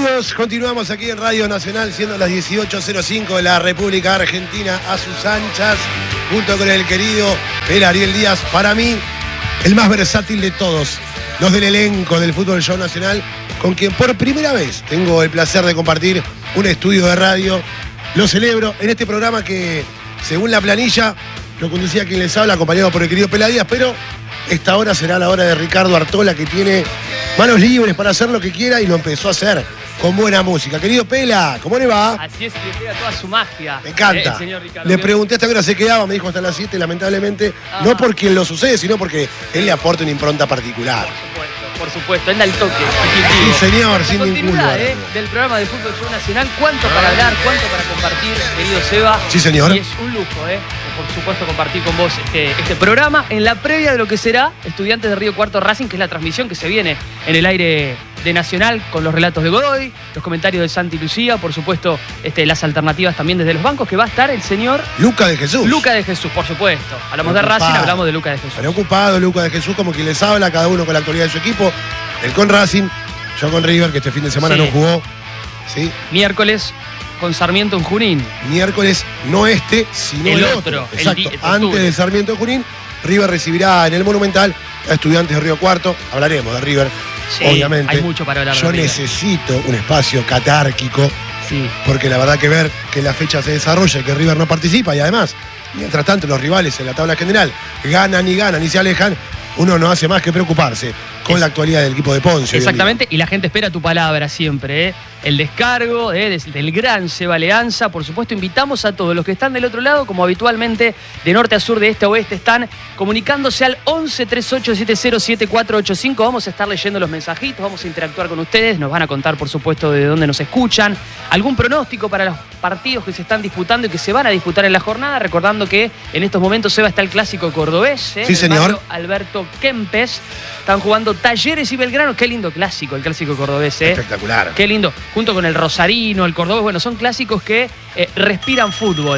Amigos, continuamos aquí en Radio Nacional, siendo las 18:05 de la República Argentina, a sus anchas, junto con el querido Ariel Díaz, para mí, el más versátil de todos, los del elenco del Fútbol Show Nacional, con quien por primera vez tengo el placer de compartir un estudio de radio. Lo celebro en este programa que, según la planilla, lo conducía quien les habla, acompañado por el querido Pela Díaz, pero esta hora será la hora de Ricardo Artola, que tiene manos libres para hacer lo que quiera y lo empezó a hacer con buena música. Querido Pela, ¿cómo le va? Así es, le pega toda su magia. Me encanta. El señor Ricardo. Le pregunté hasta qué hora se quedaba, me dijo hasta las 7, lamentablemente. No por quien lo sucede, sino porque él le aporta una impronta particular. Por supuesto, él da el toque. Sí, señor, sin ningún duda. Del programa de Fútbol Show Nacional, cuánto para hablar, cuánto para compartir, querido Seba. Sí, señor. Y es un lujo, por supuesto, compartir con vos este programa en la previa de lo que será Estudiantes de Río Cuarto Racing, que es la transmisión que se viene en el aire de Nacional, con los relatos de Godoy, los comentarios de Santi Lucía, por supuesto, las alternativas también desde los bancos, que va a estar el señor Luca de Jesús. Luca de Jesús, por supuesto. Hablamos de Racing, hablamos de Luca de Jesús. Preocupado Luca de Jesús, como quien les habla, cada uno con la actualidad de su equipo. Él con Racing, yo con River, que este fin de semana no jugó. ¿Sí? Miércoles con Sarmiento en Junín. Miércoles, no sino el otro. Exacto. Antes de Sarmiento en Junín, River recibirá en el Monumental a Estudiantes de Río Cuarto. Hablaremos de River, obviamente. Hay mucho para hablar de River. Yo necesito un espacio catárquico, porque la verdad que ver que la fecha se desarrolla y que River no participa, y además, mientras tanto, los rivales en la tabla general ganan y se alejan, uno no hace más que preocuparse con la actualidad del equipo de Ponce. Exactamente, y la gente espera tu palabra siempre. El descargo del gran Seba Leanza. Por supuesto, invitamos a todos los que están del otro lado, como habitualmente, de norte a sur, de este a oeste, están comunicándose al 11 38 70 7485. Vamos a estar leyendo los mensajitos, vamos a interactuar con ustedes, nos van a contar, por supuesto, de dónde nos escuchan. Algún pronóstico para los partidos que se están disputando y que se van a disputar en la jornada, recordando que en estos momentos, Seba, está el clásico cordobés. Sí, señor. Alberto Kempes. Están jugando Talleres y Belgrano. Qué lindo clásico, el clásico cordobés. Espectacular. Qué lindo. Junto con el Rosarino, el Cordobés. Bueno, son clásicos que respiran fútbol.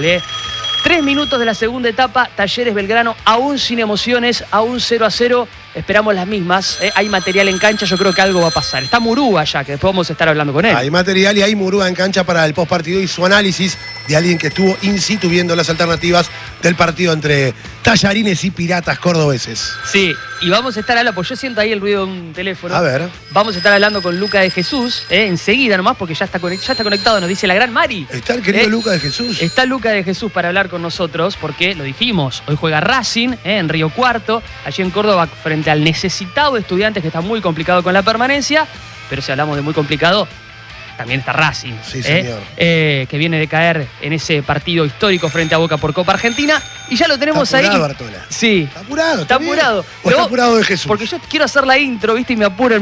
3 minutos de la segunda etapa. Talleres Belgrano aún sin emociones, aún 0-0. Esperamos las mismas. Hay material en cancha, yo creo que algo va a pasar. Está Murúa ya, que después vamos a estar hablando con él. Hay material y hay Murúa en cancha para el postpartido y su análisis de alguien que estuvo in situ viendo las alternativas del partido entre Tallarines y Piratas cordobeses. Sí, y vamos a estar hablando, pues yo siento ahí el ruido de un teléfono. A ver. Vamos a estar hablando con Luca de Jesús, enseguida nomás, porque ya está conectado, nos dice la gran Mari. Está el querido Luca de Jesús. Está Luca de Jesús para hablar con nosotros, porque lo dijimos, hoy juega Racing en Río Cuarto, allí en Córdoba, frente al necesitado Estudiantes, que está muy complicado con la permanencia, pero si hablamos de muy complicado, también está Racing, sí, señor. Que viene de caer en ese partido histórico frente a Boca por Copa Argentina. Y ya lo tenemos está apurado, ahí. Artola. Sí. Está apurado. Está apurado. ¿O está apurado de Jesús? Porque yo quiero hacer la intro, ¿viste? Y me apura.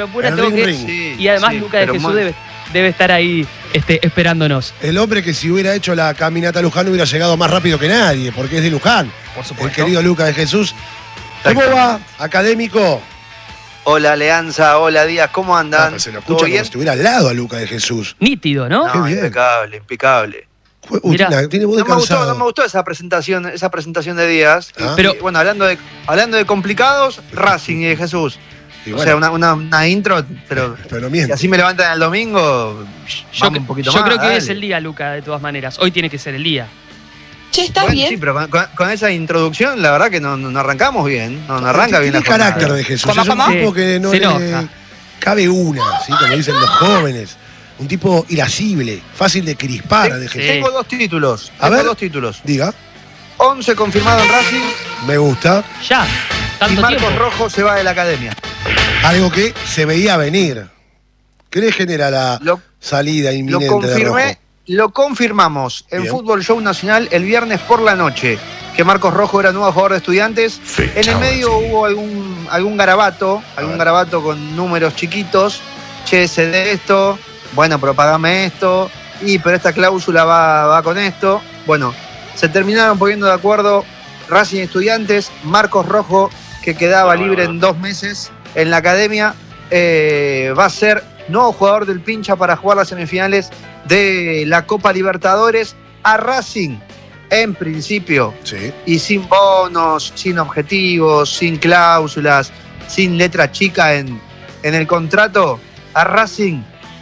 Sí, y además Luca de Jesús debe estar ahí esperándonos. El hombre que si hubiera hecho la caminata a Luján hubiera llegado más rápido que nadie, porque es de Luján. Por supuesto. El querido Luca de Jesús. ¿Cómo va, académico? Hola, Leanza, hola, Díaz, ¿cómo andan? No, se lo escucha como si estuviera al lado a Luca de Jesús. Nítido, ¿no? Qué bien. Impecable. Tiene voz de cansado. No me gustó esa presentación de Díaz. Pero bueno, hablando de complicados, Racing y de Jesús. Y bueno, o sea, una intro, pero no miente. Y así me levantan el domingo, un poquito más. Yo creo que hoy es el día, Luca, de todas maneras. Hoy tiene que ser el día. Che, ¿está bien? Sí, pero con esa introducción, la verdad que no arrancamos bien. No arranca bien la jornada. Tiene carácter de Jesús. Es un tipo que no le cabe una, ¿sí? Como dicen los jóvenes. Un tipo irascible, fácil de crispar de Jesús. Tengo dos títulos. Dos títulos. Diga. 11 confirmado en Racing. Me gusta. Ya. Y Marcos Rojo se va de la academia. Algo que se veía venir. ¿Qué le genera la salida inminente de Rojo? Lo confirmamos en Fútbol Show Nacional el viernes por la noche, que Marcos Rojo era nuevo jugador de Estudiantes. En el medio hubo algún garabato con números chiquitos. Che, cede esto, bueno, pero pagame esto, pero esta cláusula va con esto. Bueno, se terminaron poniendo de acuerdo Racing y Estudiantes. Marcos Rojo, que quedaba libre en 2 meses en la academia, va a ser nuevo jugador del Pincha para jugar las semifinales de la Copa Libertadores. A Racing, en principio, y sin bonos, sin objetivos, sin cláusulas, sin letra chica en el contrato, a Racing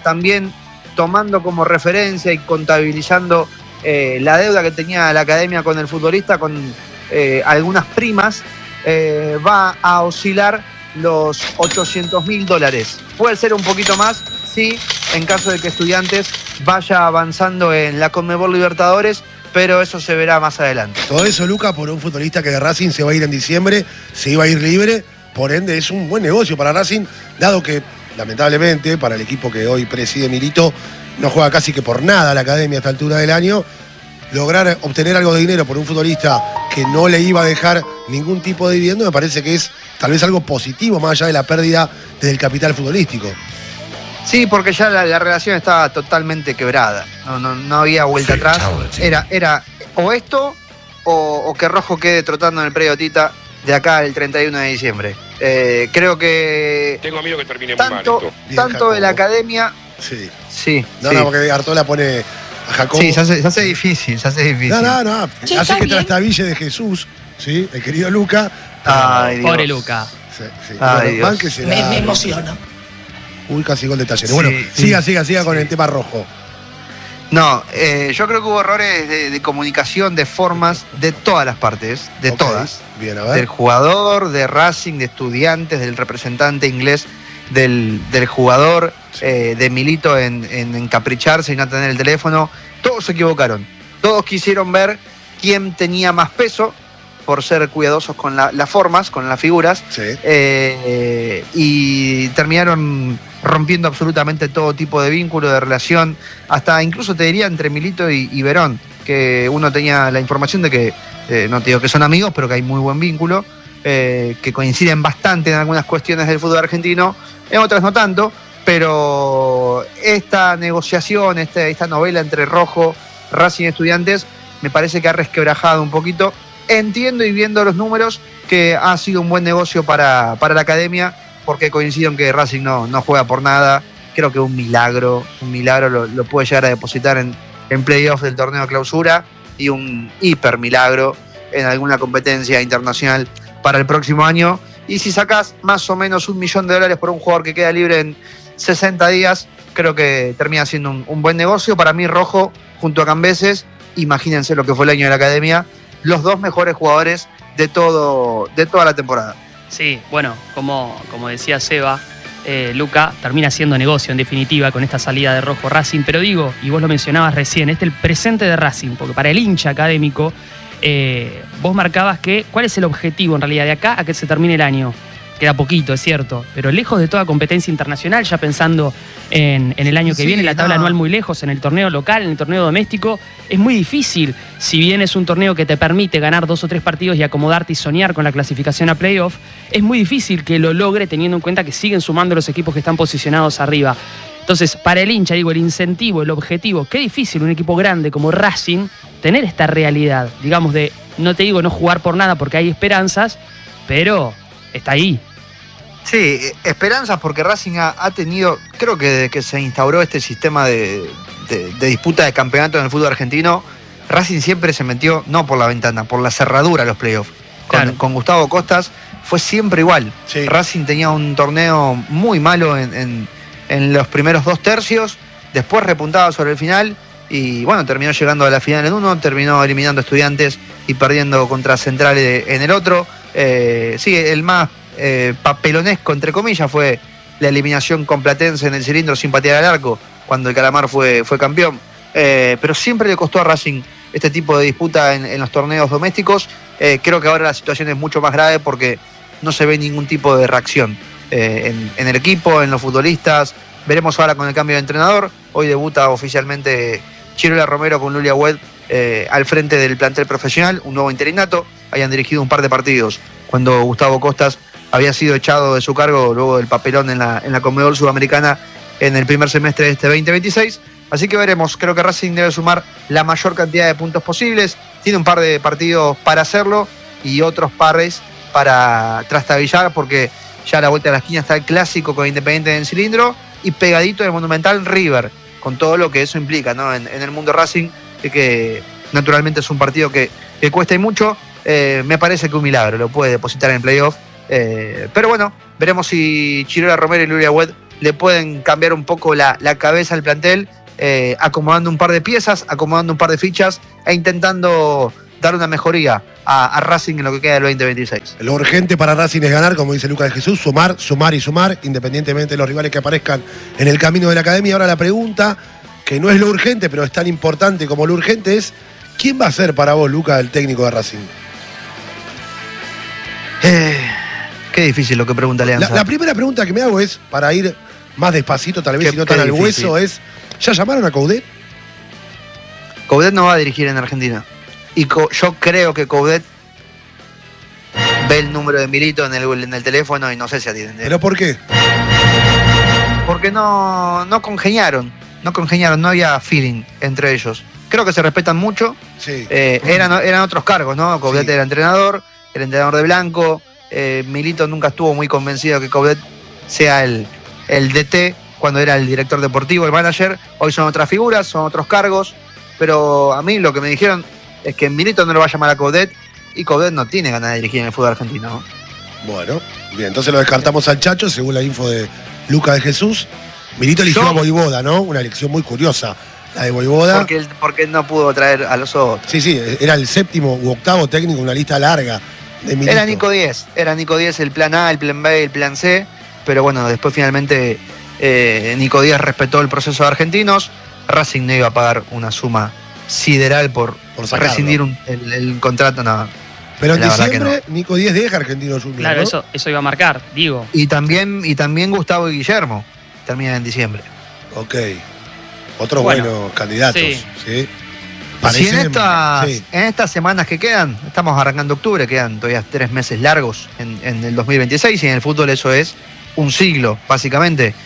también tomando como referencia y contabilizando la deuda que tenía la academia con el futbolista, con algunas primas, va a oscilar los $800.000. Puede ser un poquito más, sí, en caso de que Estudiantes vaya avanzando en la Conmebol Libertadores, pero eso se verá más adelante. Todo eso, Luca, por un futbolista que de Racing se va a ir en diciembre, se iba a ir libre, por ende es un buen negocio para Racing, dado que, lamentablemente, para el equipo que hoy preside Milito, no juega casi que por nada la academia a esta altura del año. Lograr obtener algo de dinero por un futbolista que no le iba a dejar ningún tipo de dividendo me parece que es tal vez algo positivo, más allá de la pérdida del capital futbolístico. Sí, porque ya la relación estaba totalmente quebrada. No había vuelta atrás. Era o esto o que Rojo quede trotando en el predio Tita de acá al 31 de diciembre. Creo que tengo miedo que termine tanto, muy mal esto. Tanto de la academia. Sí. No, porque Artola pone a Jacobo. Sí, se hace difícil. No. Sí, hace que bien. trastabille de Jesús, ¿sí? El querido Luca. Ay, Dios. Pobre Luca. Sí. Ay, Bueno, Dios. Me emociono. Uy, casi gol de Talleres. Sí, Bueno, sí. siga con el tema rojo. No, yo creo que hubo errores de comunicación, de formas, de todas las partes, de Ok, todas. Bien, a Del ver. jugador, de Racing, de Estudiantes, del representante inglés, del jugador, Sí. de Milito en encapricharse y no tener el teléfono. Todos se equivocaron. Todos quisieron ver quién tenía más peso por ser cuidadosos con las formas, con las figuras. Sí. Y terminaron rompiendo absolutamente todo tipo de vínculo, de relación, hasta incluso te diría entre Milito y Verón, que uno tenía la información de que, no te digo que son amigos, pero que hay muy buen vínculo, que coinciden bastante en algunas cuestiones del fútbol argentino, en otras no tanto, pero esta negociación, esta novela entre Rojo, Racing y Estudiantes, me parece que ha resquebrajado un poquito. Entiendo y viendo los números que ha sido un buen negocio para la academia, porque coincido en que Racing no juega por nada. Creo que un milagro lo puede llegar a depositar en playoffs del torneo de clausura y un hiper milagro en alguna competencia internacional para el próximo año. Y si sacás más o menos $1 millón por un jugador que queda libre en 60 días, creo que termina siendo un buen negocio. Para mí, Rojo, junto a Cambeses, imagínense lo que fue el año de la academia, los dos mejores jugadores de toda la temporada. Sí, bueno, como decía Seba, Luca termina siendo negocio en definitiva con esta salida de Rojo Racing, pero digo, y vos lo mencionabas recién, el presente de Racing, porque para el hincha académico, vos marcabas que cuál es el objetivo en realidad de acá a que se termine el año. Queda poquito, es cierto, pero lejos de toda competencia internacional, ya pensando en el año que viene, la tabla anual muy lejos, en el torneo local, en el torneo doméstico, es muy difícil, si bien es un torneo que te permite ganar 2 o 3 partidos y acomodarte y soñar con la clasificación a playoff, es muy difícil que lo logre teniendo en cuenta que siguen sumando los equipos que están posicionados arriba. Entonces, para el hincha, digo, el incentivo, el objetivo, qué difícil un equipo grande como Racing tener esta realidad, digamos, de, no te digo no jugar por nada porque hay esperanzas, pero está ahí. Sí, esperanzas porque Racing ha tenido, creo que desde que se instauró este sistema de disputa de campeonato en el fútbol argentino, Racing siempre se metió, no por la ventana, por la cerradura a los playoffs. Claro. Con Gustavo Costas fue siempre igual. Sí. Racing tenía un torneo muy malo en los primeros 2 tercios, después repuntaba sobre el final y bueno, terminó llegando a la final en uno, terminó eliminando a Estudiantes y perdiendo contra Central en el otro. Sí, el más papelonesco, entre comillas, fue la eliminación con Platense en el cilindro sin patear al arco, cuando el Calamar fue campeón. Pero siempre le costó a Racing este tipo de disputa en los torneos domésticos. Creo que ahora la situación es mucho más grave porque no se ve ningún tipo de reacción en el equipo, en los futbolistas. Veremos ahora con el cambio de entrenador. Hoy debuta oficialmente Chirola Romero con Lulia Wed al frente del plantel profesional, un nuevo interinato. Habían dirigido un par de partidos cuando Gustavo Costas había sido echado de su cargo luego del papelón en la Conmebol Sudamericana en el primer semestre de este 2026. Así que veremos, creo que Racing debe sumar la mayor cantidad de puntos posibles. Tiene un par de partidos para hacerlo y otros pares para trastabillar, porque ya a la vuelta de la esquina está el clásico con Independiente en el cilindro y pegadito del Monumental River, con todo lo que eso implica, ¿no? En el mundo Racing, que naturalmente es un partido que cuesta y mucho. Me parece que un milagro lo puede depositar en el playoff. Pero bueno, veremos si Chirola Romero y Lulia Wed le pueden cambiar un poco la cabeza al plantel, acomodando un par de piezas, acomodando un par de fichas e intentando dar una mejoría a Racing en lo que queda del 2026. Lo urgente para Racing es ganar, como dice Lucas de Jesús, sumar, sumar y sumar, independientemente de los rivales que aparezcan en el camino de la academia. Ahora la pregunta, que no es lo urgente, pero es tan importante como lo urgente, es ¿quién va a ser para vos, Lucas, el técnico de Racing? Qué difícil lo que pregunta Alianza. La primera pregunta que me hago es, para ir más despacito, tal vez, si no tan al hueso, es, ¿ya llamaron a Coudet? Coudet no va a dirigir en Argentina. Y yo creo que Coudet ve el número de Milito en el teléfono y no sé si atiende. ¿Pero por qué? Porque no congeniaron, no había feeling entre ellos. Creo que se respetan mucho. Sí. Eran otros cargos, ¿no? Coudet era entrenador de Blanco. Milito nunca estuvo muy convencido que Coudet sea el DT cuando era el director deportivo, el manager. Hoy son otras figuras, son otros cargos. Pero a mí lo que me dijeron es que Milito no lo va a llamar a Coudet y Coudet no tiene ganas de dirigir en el fútbol argentino, ¿no? Bueno, bien, entonces lo descartamos al Chacho, según la info de Lucas de Jesús. Milito eligió a Voivoda, ¿no? Una elección muy curiosa, la de Voivoda. Porque no pudo traer a los otros. Sí, era el 7º u 8º técnico, una lista larga de Milito. Era Nico Díez el plan A, el plan B, el plan C, pero bueno, después finalmente Nico Díez respetó el proceso de argentinos. Racing no iba a pagar una suma sideral por rescindir el contrato, nada. Pero en diciembre Nico Díez deja Argentinos Juniors. Claro, ¿no? eso iba a marcar, digo. Y también Gustavo y Guillermo terminan en diciembre. Ok. Otros buenos candidatos. Sí. Si en estas semanas que quedan, estamos arrancando octubre, quedan todavía 3 meses largos en el 2026 y en el fútbol eso es un siglo, básicamente.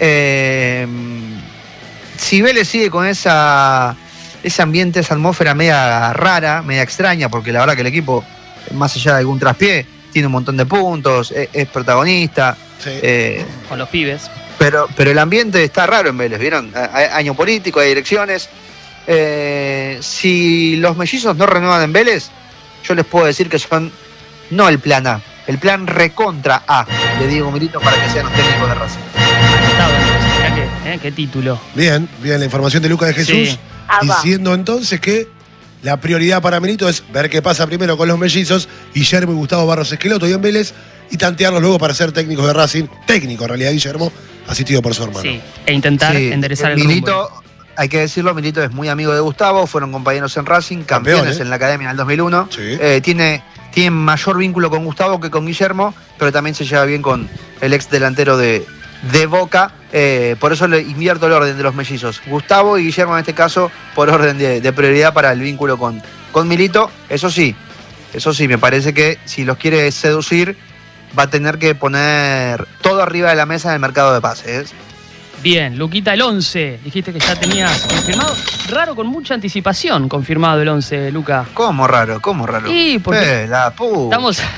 Si Vélez sigue con ese ambiente, esa atmósfera media rara, media extraña, porque la verdad que el equipo, más allá de algún traspié, tiene un montón de puntos, es protagonista. Sí. Con los pibes. Pero el ambiente está raro en Vélez, ¿vieron? Hay año político, hay elecciones. Si los mellizos no renuevan en Vélez, yo les puedo decir que son no el plan A, el plan recontra A de Diego Milito para que sean los técnicos de Racing. Anotado entonces, qué título. Bien, la información de Lucas de Jesús, sí. Diciendo entonces que la prioridad para Milito es ver qué pasa primero con los mellizos, Guillermo y Gustavo Barros Esqueloto y en Vélez, y tantearlos luego para ser técnicos de Racing, técnico en realidad Guillermo, asistido por su hermano. Sí, e intentar enderezar el Milito, rumbo. hay que decirlo, Milito es muy amigo de Gustavo, fueron compañeros en Racing, campeones en la academia en el 2001. Sí. Tiene mayor vínculo con Gustavo que con Guillermo, pero también se lleva bien con el ex delantero de Boca. Por eso le invierto el orden de los mellizos. Gustavo y Guillermo en este caso por orden de prioridad para el vínculo con Milito. Eso sí, me parece que si los quiere seducir va a tener que poner todo arriba de la mesa en el mercado de pases. Bien, Luquita, el 11. Dijiste que ya tenías confirmado. Raro, con mucha anticipación confirmado el 11, Luca. ¿Cómo raro? Y porque la puta.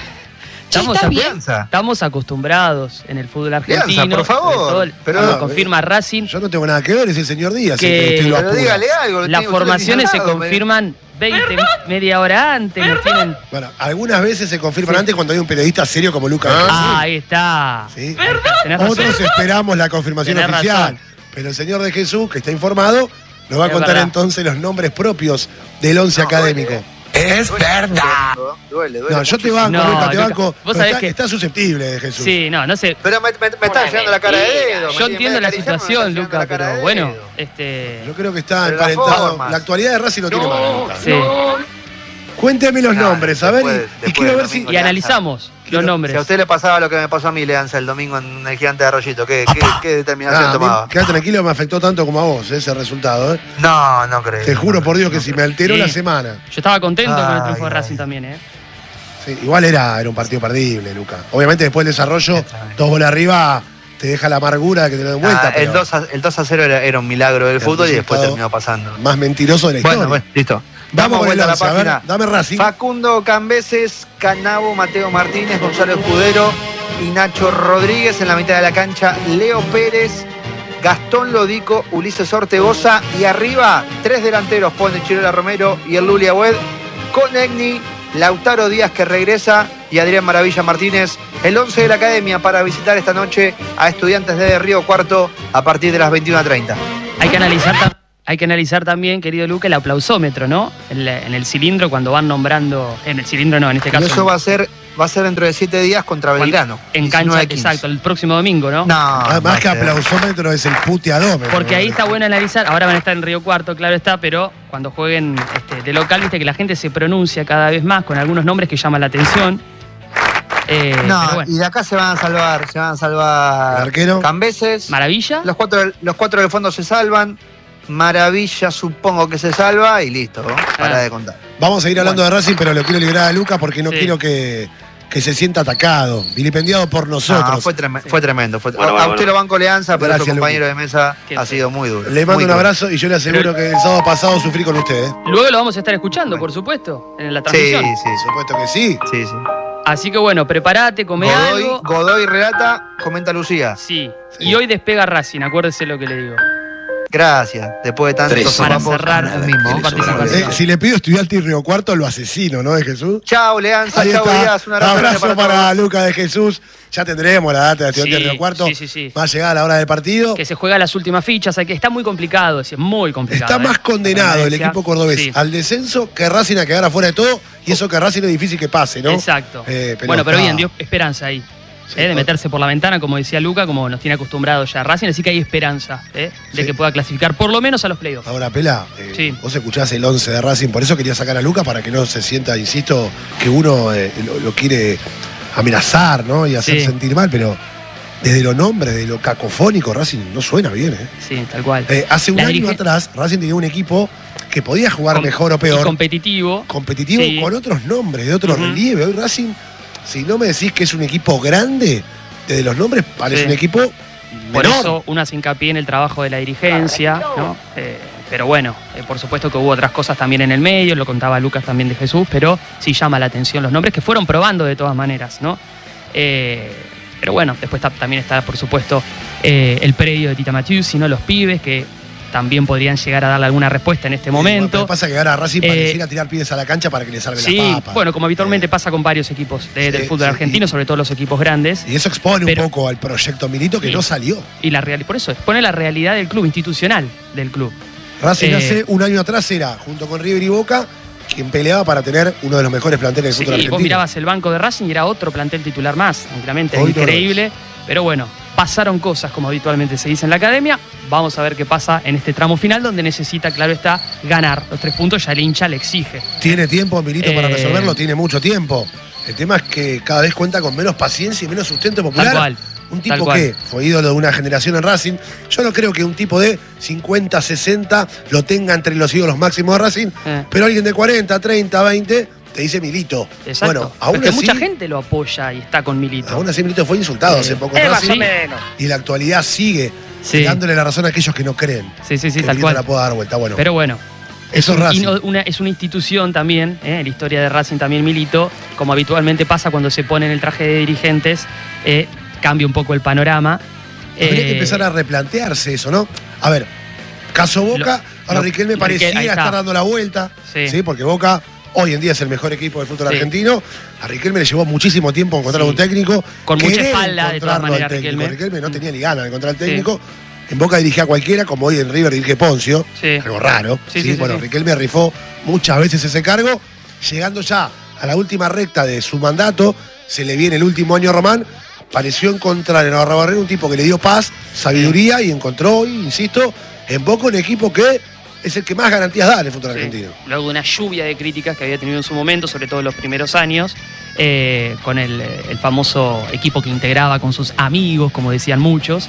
Estamos acostumbrados en el fútbol argentino. Alianza, por favor. Pero lo confirma Racing. Yo no tengo nada que ver, es el señor Díaz. Pero dígale algo. Las formaciones se confirman 20, media hora antes. Bueno, algunas veces se confirman antes cuando hay un periodista serio como Lucas. Ahí está. ¿Sí? Otros esperamos la confirmación oficial. Pero el señor de Jesús, que está informado, nos va a contar entonces los nombres propios del 11 académico. Es verdad. Duele. No, yo te banco, Lucas, te banco. Vos sabés que está susceptible de Jesús. Sí, no sé. Pero me está llenando la cara de dedo. Yo entiendo la situación, Lucas, pero bueno. Yo creo que está emparentado. La actualidad de Racing no tiene mal, Lucas. Sí. Cuénteme los nombres, a ver. Y quiero ver si. Y analizamos los nombres. Si a usted le pasaba lo que me pasó a mí, Leanza, el domingo en el Gigante de Arroyito, ¿qué determinación tomaba? Quédate tranquilo, me afectó tanto como a vos ese resultado. No creo. Te juro por Dios que si me alteró la semana. Yo estaba contento con el triunfo de Racing también, Sí, igual era un partido perdible, Lucas. Obviamente después del desarrollo, 2 goles arriba, te deja la amargura de que te lo den vuelta. El 2-0 era un milagro del fútbol y después terminó pasando. Más mentiroso de la historia. Bueno, listo. Vamos con el 11, a la página. Dame Racing. Facundo Cambeses, Canavo, Mateo Martínez, Gonzalo Escudero y Nacho Rodríguez. En la mitad de la cancha, Leo Pérez, Gastón Lodico, Ulises Ortegoza. Y arriba, 3 delanteros, Pone Chirola Romero y el Luli Agüed, con Egni, Lautaro Díaz que regresa y Adrián Maravilla Martínez, el 11 de la academia para visitar esta noche a Estudiantes de Río Cuarto a partir de las 21:30. Hay que analizar también, querido Luca, el aplausómetro, ¿no? En el cilindro cuando van nombrando, en el cilindro no, en este caso. Y eso va a ser dentro de 7 días contra Belgrano. En cancha, exacto, el próximo domingo, ¿no? No, más que aplausómetro es el puteadómetro. Porque ahí está bueno analizar, ahora van a estar en Río Cuarto, claro está, pero cuando jueguen de local, viste que la gente se pronuncia cada vez más con algunos nombres que llaman la atención. Bueno. Y de acá se van a salvar ¿El arquero? Cambeses. Maravilla. Los cuatro del fondo se salvan. Maravilla supongo que se salva y listo, ¿no? Para de contar. Vamos a ir hablando de Racing, pero lo quiero liberar a Luca porque no quiero que se sienta atacado, vilipendiado por nosotros. No, fue tremendo. A usted lo banco Leanza, pero gracias, su compañero Luca. de mesa ha sido muy duro. Le mando un abrazo y yo le aseguro que el sábado pasado sufrí con usted. Luego lo vamos a estar escuchando, por supuesto, en la transmisión. Sí. Por supuesto que sí. Sí. Así que bueno, prepárate, come algo. Godoy relata, comenta Lucía. Sí. Y hoy despega Racing, acuérdese lo que le digo. Gracias, después de tantos para sopapos, cerrar el mismo. participación. Si le pido Estudiante y Río Cuarto, lo asesino, ¿no? De Jesús. Chao, Leanza, Ahí chao, está. Díaz. Un abrazo para Luca de Jesús. Ya tendremos la data de Estudiante y Río Cuarto. Sí. Va a llegar a la hora del partido. Que se juega las últimas fichas, que está muy complicado, es muy complicado. Está más condenado el equipo cordobés al descenso que Racing a quedar afuera de todo. Y eso que Racing es difícil que pase, ¿no? Exacto. Pero bien, dio esperanza ahí. De meterse por la ventana, como decía Luca, como nos tiene acostumbrados ya Racing, así que hay esperanza de que pueda clasificar por lo menos a los playoffs. Ahora, Pela, vos escuchás el 11 de Racing, por eso quería sacar a Luca para que no se sienta, insisto, que uno lo quiere amenazar, ¿no? Y hacer sentir mal, pero desde los nombres, de lo cacofónico, Racing no suena bien, Sí, tal cual. Hace un año atrás, Racing tenía un equipo que podía jugar mejor o peor. Y competitivo. Con otros nombres, de otro relieve. Hoy Racing, si no me decís que es un equipo grande, desde los nombres parece un equipo por menor. eso uno hace hincapié en el trabajo de la dirigencia, ¿no? Pero bueno, por supuesto que hubo otras cosas también en el medio, lo contaba Lucas también de Jesús, pero sí llama la atención los nombres que fueron probando de todas maneras, ¿no? Pero bueno, después también está, por supuesto, el predio de Tita Matiusi, ¿no? Los pibes que también podrían llegar a darle alguna respuesta en este momento. Lo que pasa es que ahora Racing pareciera tirar pibes a la cancha para que le salve la papa. Bueno, como habitualmente pasa con varios equipos del fútbol argentino, sobre todo los equipos grandes. Y eso expone un poco al proyecto Milito que no salió. Y por eso expone la realidad del club, institucional del club. Racing hace un año atrás era, junto con River y Boca, quien peleaba para tener uno de los mejores planteles del fútbol argentino. Vos mirabas el banco de Racing y era otro plantel titular más, tranquilamente, es increíble. Pero bueno, pasaron cosas, como habitualmente se dice en la academia. Vamos a ver qué pasa en este tramo final, donde necesita, claro está, ganar los 3 puntos. Ya el hincha le exige. ¿Tiene tiempo Milito para resolverlo? Tiene mucho tiempo. El tema es que cada vez cuenta con menos paciencia y menos sustento popular. Tal cual. Un tipo que fue ídolo de una generación en Racing. Yo no creo que un tipo de 50, 60 lo tenga entre los ídolos máximos de Racing, pero alguien de 40, 30, 20 te dice Milito. Exacto. Bueno, aún así, mucha gente lo apoya y está con Milito. Aún así Milito fue insultado hace poco en Racing. Y la actualidad sigue dándole la razón a aquellos que no creen. Sí, que tal Milito cual. la pueda dar vuelta. Bueno. Pero bueno. Eso es Racing. Es una institución también, en la historia de Racing también Milito, como habitualmente pasa cuando se pone en el traje de dirigentes, cambia un poco el panorama. Habría que empezar a replantearse eso, ¿no? A ver, caso Boca, ahora Riquelme pareciera estar dando la vuelta, ¿sí? Porque Boca hoy en día es el mejor equipo del fútbol argentino. A Riquelme le llevó muchísimo tiempo encontrar un técnico. Con mucha espalda, de todas maneras, Riquelme no tenía ni ganas de encontrar al técnico. En Boca dirigía a cualquiera, como hoy en River dirige Poncio. Algo raro. Riquelme rifó muchas veces ese cargo. Llegando ya a la última recta de su mandato, se le viene el último año a Román. Pareció encontrar en Navarra un tipo que le dio paz, sabiduría y encontró hoy, insisto, en Boca un equipo que es el que más garantías da en el fútbol argentino. Luego de una lluvia de críticas que había tenido en su momento, sobre todo en los primeros años, con el famoso equipo que integraba con sus amigos, como decían muchos.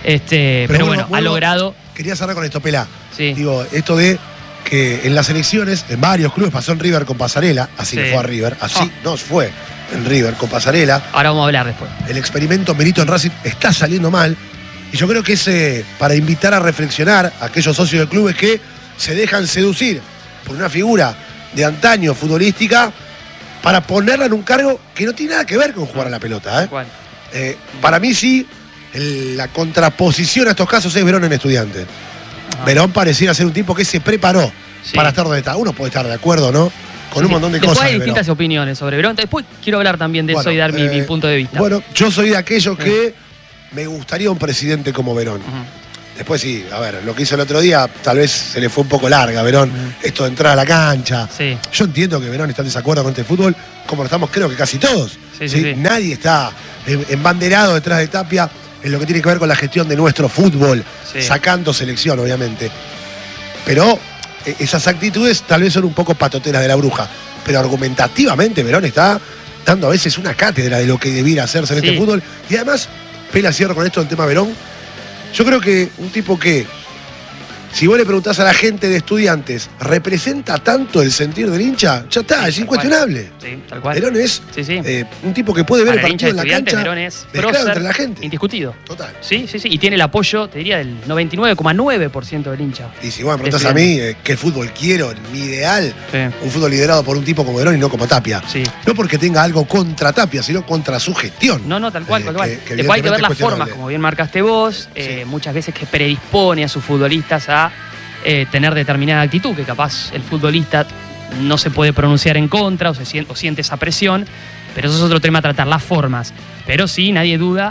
Pero bueno, ha logrado. Quería cerrar con esto, Pelá. Digo, esto de que en las elecciones, en varios clubes, pasó en River con Pasarela, así le fue a River, así nos fue en River con Pasarela. Ahora vamos a hablar después. El experimento Milito en Racing está saliendo mal. Y yo creo que es para invitar a reflexionar a aquellos socios de clubes que se dejan seducir por una figura de antaño futbolística para ponerla en un cargo que no tiene nada que ver con jugar a la pelota. Para mí sí, la contraposición a estos casos es Verón en Estudiantes. Verón pareciera ser un tipo que se preparó para estar donde está. Uno puede estar de acuerdo, ¿no? con un montón de Después cosas. hay distintas opiniones sobre Verón. Después quiero hablar también de eso y dar mi punto de vista. Bueno, yo soy de aquellos que me gustaría un presidente como Verón. Después sí, a ver, lo que hizo el otro día tal vez se le fue un poco larga a Verón, esto de entrar a la cancha. Sí. Yo entiendo que Verón está en desacuerdo con este fútbol, como lo estamos creo que casi todos. Sí. Nadie está embanderado detrás de Tapia en lo que tiene que ver con la gestión de nuestro fútbol, sacando selección obviamente. Pero esas actitudes tal vez son un poco patoteras de la bruja, pero argumentativamente Verón está dando a veces una cátedra de lo que debiera hacerse en este fútbol. Y además, Pela, cierro con esto del tema Verón. Yo creo que un tipo que, si vos le preguntás a la gente de Estudiantes, ¿representa tanto el sentir del hincha? Ya está, es incuestionable. Sí, tal cual. Verón es un tipo que puede ver el partido en la cancha. Verón es prócer, entre la gente. Indiscutido. Total. Sí. Y tiene el apoyo, te diría, del 99,9% del hincha. Y si vos me preguntás a mí qué fútbol quiero, mi ideal, un fútbol liderado por un tipo como Verón y no como Tapia. No porque tenga algo contra Tapia, sino contra su gestión. No, tal cual. Después hay que ver las formas, como bien marcaste vos, muchas veces que predispone a sus futbolistas a tener determinada actitud, que capaz el futbolista no se puede pronunciar en contra o siente esa presión, pero eso es otro tema a tratar, las formas. Pero sí, nadie duda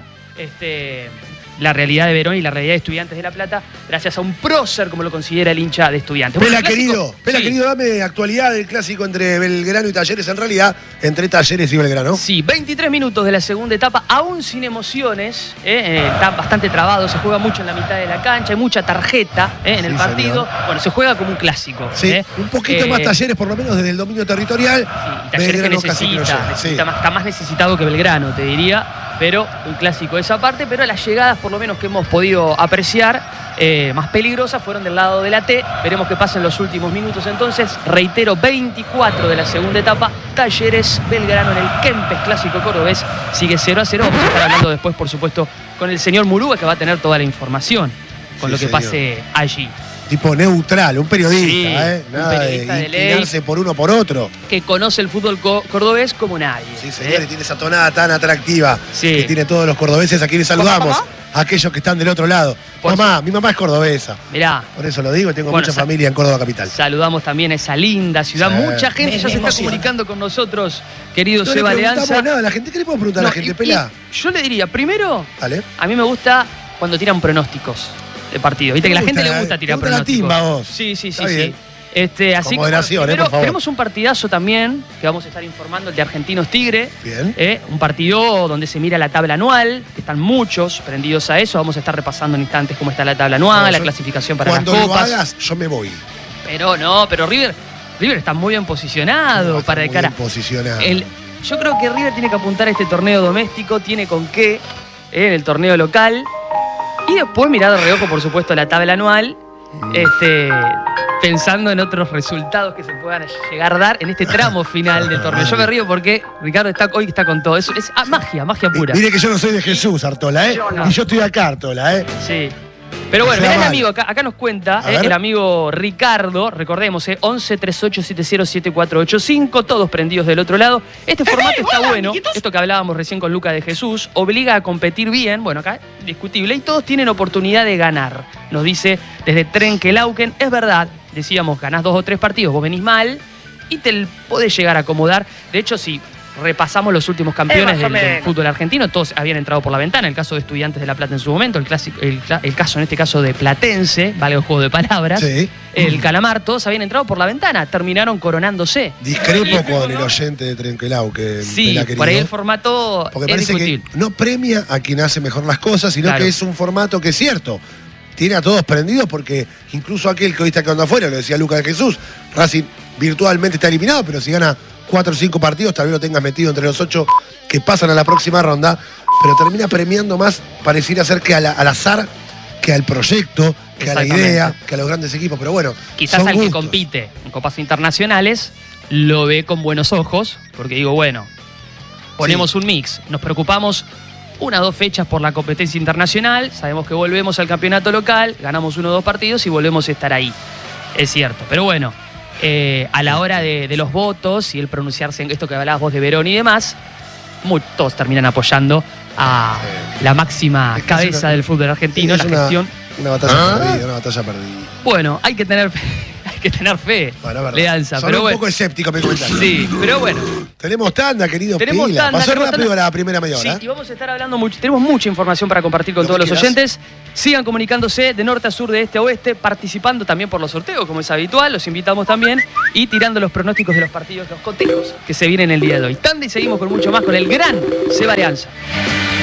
la realidad de Verón y la realidad de Estudiantes de La Plata, gracias a un prócer como lo considera el hincha de Estudiantes. Pela, querido, dame actualidad del clásico entre Belgrano y Talleres, en realidad, entre Talleres y Belgrano. Sí, 23 minutos de la segunda etapa, aún sin emociones, está bastante trabado, se juega mucho en la mitad de la cancha, hay mucha tarjeta en el partido. Señor. Bueno, se juega como un clásico. Sí, un poquito más Talleres, por lo menos desde el dominio territorial. Sí, Talleres que está más necesitado que Belgrano, te diría. Pero un clásico de esa parte, pero las llegadas por lo menos que hemos podido apreciar más peligrosas fueron del lado de la T. Veremos qué pasa en los últimos minutos entonces. Reitero, 24 de la segunda etapa, Talleres Belgrano en el Kempes Clásico Cordobés, sigue 0-0. Vamos a estar hablando después por supuesto con el señor Murúa, que va a tener toda la información con lo que pase allí. Tipo neutral, un periodista, Nada un periodista de inclinarse por uno por otro. Que conoce el fútbol cordobés como nadie. Sí, señor, y tiene esa tonada tan atractiva que tiene todos los cordobeses a quienes saludamos. A aquellos que están del otro lado. Mi mamá es cordobesa. Mirá. Por eso lo digo, tengo mucha familia en Córdoba capital. Saludamos también a esa linda ciudad. Mucha gente ya se está comunicando con nosotros, querido Seba Leanza. Nada, la gente, ¿qué le puedo preguntar a la gente, Pela? Yo le diría, primero, a mí me gusta cuando tiran pronósticos de partido. Viste que a la gente le gusta tirar pronósticos. La timba, vos. Sí. Con Así moderación, que por favor. tenemos un partidazo también que vamos a estar informando, el de Argentinos Tigre. Bien. Un partido donde se mira la tabla anual, que están muchos prendidos a eso. Vamos a estar repasando en instantes cómo está la tabla anual, la clasificación para las copas. Cuando lo hagas, yo me voy. Pero River está muy bien posicionado para de cara. Yo creo que River tiene que apuntar a este torneo doméstico, tiene con qué en el torneo local. Y después mirar de reojo, por supuesto, la tabla anual, pensando en otros resultados que se puedan llegar a dar en este tramo final del torneo. Yo me río porque Ricardo hoy está con todo. Es magia pura. Mire que yo no soy de Jesús, Artola, ¿eh? Y yo estoy acá, Artola, ¿eh? Sí. Pero bueno, mirá el amigo, acá nos cuenta, el amigo Ricardo, recordemos, 11 38 70 7485, todos prendidos del otro lado. Este formato está bueno, esto que hablábamos recién con Luca de Jesús, obliga a competir bien, bueno, acá discutible, y todos tienen oportunidad de ganar, nos dice desde Trenquelauquen. Es verdad, decíamos, ganás 2 o 3 partidos, vos venís mal y te podés llegar a acomodar. De hecho, si repasamos los últimos campeones del fútbol argentino, todos habían entrado por la ventana. El caso de Estudiantes de La Plata en su momento, el caso en este caso de Platense, vale el juego de palabras, el Calamar, todos habían entrado por la ventana, terminaron coronándose. Discrepo con el oyente de Trenquelauquen. Sí, por ahí el formato porque parece discutible. Que no premia a quien hace mejor las cosas, sino que es un formato que es cierto. Tiene a todos prendidos porque incluso aquel que hoy está quedando afuera, lo decía Lucas de Jesús, Racing virtualmente está eliminado, pero si gana 4 o 5 partidos, tal vez lo tengas metido entre los 8 que pasan a la próxima ronda, pero termina premiando más, pareciera ser que al azar, que al proyecto, que a la idea, que a los grandes equipos, pero bueno. Quizás al que compite en copas internacionales lo ve con buenos ojos, porque digo, bueno, ponemos un mix, nos preocupamos 1 o 2 fechas por la competencia internacional, sabemos que volvemos al campeonato local, ganamos 1 o 2 partidos y volvemos a estar ahí. Es cierto, pero bueno. A la hora de los votos y el pronunciarse en esto que hablabas vos de Verón y demás, todos terminan apoyando a la máxima cabeza del fútbol argentino, la gestión. Una batalla perdida, Bueno, hay que tener que tener fe, Bueno, Leanza. Son pero un poco escéptico, me comentaste. Sí, pero bueno. Tenemos tanda, querido. Tenemos Pila. tanda, Pasó tenemos rápido tanda. la primera media hora. Sí, y vamos a estar hablando mucho. Tenemos mucha información para compartir con Lo todos que los quieras. oyentes. Sigan comunicándose de norte a sur, de este a oeste, participando también por los sorteos, como es habitual. Los invitamos también. Y tirando los pronósticos de los partidos, los cotejos que se vienen el día de hoy. Tanda y seguimos con mucho más con el gran Seba Leanza.